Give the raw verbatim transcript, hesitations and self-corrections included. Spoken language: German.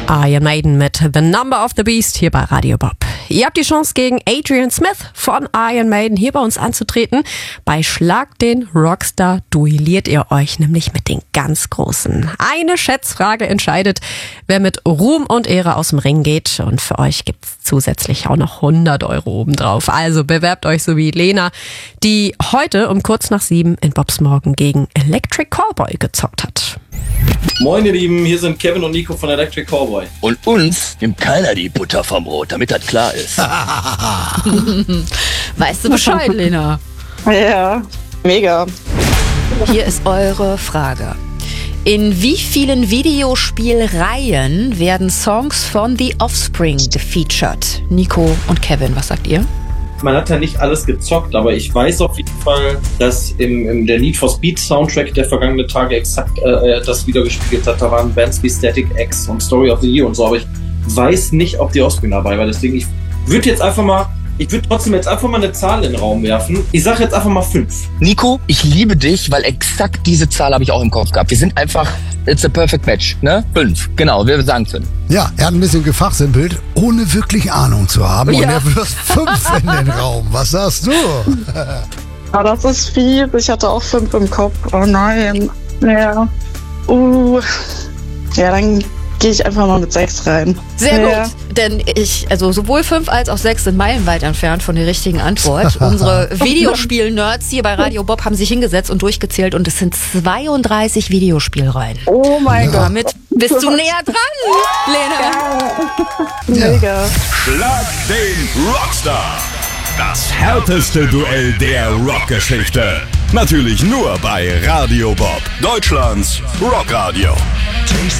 Iron Maiden mit The Number of the Beast hier bei Radio Bob. Ihr habt die Chance, gegen Adrian Smith von Iron Maiden hier bei uns anzutreten. Bei Schlag den Rockstar duelliert ihr euch nämlich mit den ganz Großen. Eine Schätzfrage entscheidet, wer mit Ruhm und Ehre aus dem Ring geht. Und für euch gibt's zusätzlich auch noch hundert Euro obendrauf. Also bewerbt euch so wie Lena, die heute um kurz nach sieben in Bobs Morgen gegen Electric Callboy gezockt hat. Moin ihr Lieben, hier sind Kevin und Nico von Electric Callboy. Und uns nimmt keiner die Butter vom Brot, damit das klar ist. Weißt du Bescheid, Lena? Ja, mega. Hier ist eure Frage. In wie vielen Videospielreihen werden Songs von The Offspring gefeatured? Nico und Kevin, was sagt ihr? Man hat ja nicht alles gezockt, aber ich weiß auf jeden Fall, dass im, im der Need for Speed Soundtrack der vergangenen Tage exakt äh, das wieder gespielt hat. Da waren Bands wie Static X und Story of the Year und so, aber ich weiß nicht, ob die Offspring dabei war. Deswegen, ich würde jetzt einfach mal, ich würde trotzdem jetzt einfach mal eine Zahl in den Raum werfen. Ich sage jetzt einfach mal fünf. Nico, ich liebe dich, weil exakt diese Zahl habe ich auch im Kopf gehabt. Wir sind einfach, it's a perfect match, ne? Fünf, genau, wir sagen fünf. Ja, er hat ein bisschen gefachsimpelt, ohne wirklich Ahnung zu haben. Ja. Und er wirft fünf in den Raum. Was sagst du? Ah, das ist fies. Ich hatte auch fünf im Kopf. Oh nein. Ja. Uh. Ja, dann gehe ich einfach mal mit sechs rein. Sehr ja. gut, denn ich, also sowohl fünf als auch sechs sind meilenweit entfernt von der richtigen Antwort. Unsere Videospiel-Nerds hier bei Radio Bob haben sich hingesetzt und durchgezählt und es sind zweiunddreißig Videospielreihen. Oh mein Gott. Damit bist du näher dran, Lena. Mega. Schlag den Rockstar. Das härteste Duell der Rockgeschichte. Natürlich nur bei Radio Bob, Deutschlands Rockradio.